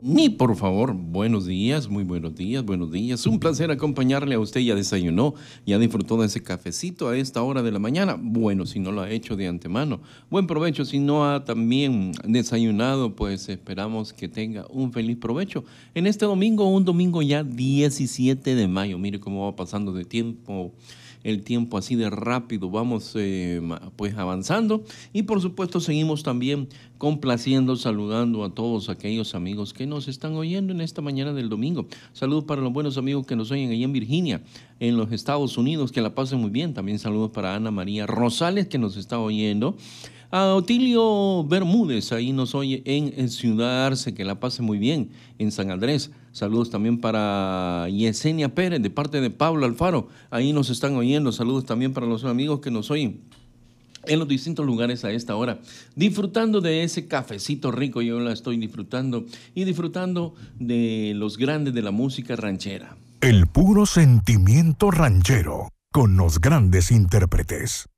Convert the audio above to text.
Ni por favor, buenos días, muy buenos días, buenos días. Un placer acompañarle a usted. Ya desayunó, ya disfrutó de ese cafecito a esta hora de la mañana. Bueno, si no lo ha hecho de antemano, buen provecho. Si no ha también desayunado, pues esperamos que tenga un feliz provecho. En este domingo, un domingo ya 17 de mayo. Mire cómo va pasando de tiempo. El tiempo así de rápido, vamos pues avanzando y por supuesto seguimos también complaciendo, saludando a todos aquellos amigos que nos están oyendo en esta mañana del domingo. Saludos para los buenos amigos que nos oyen allá en Virginia, en los Estados Unidos, que la pasen muy bien. También saludos para Ana María Rosales, que nos está oyendo. A Otilio Bermúdez, ahí nos oye en Ciudad Arce, que la pase muy bien, en San Andrés. Saludos también para Yesenia Pérez, de parte de Pablo Alfaro, ahí nos están oyendo. Saludos también para los amigos que nos oyen en los distintos lugares a esta hora, disfrutando de ese cafecito rico. Yo la estoy disfrutando y disfrutando de los grandes de la música ranchera. El puro sentimiento ranchero, con los grandes intérpretes.